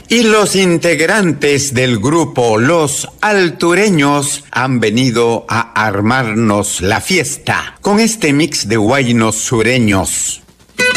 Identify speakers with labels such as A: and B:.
A: Y los integrantes del grupo Los Altureños han venido a armarnos la fiesta con este mix de huaynos sureños.